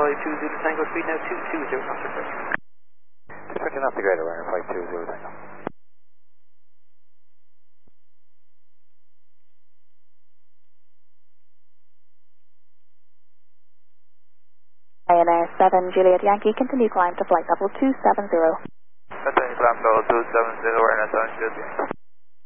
Charlie 20 Tango, speed now 220 knots per second. 220 knots to greater, runner flight 20 Tango. Ryanair 7 Juliet Yankee, continue climb to flight level 270. Continue climb level 270, Ryanair 7 Juliet Yankee.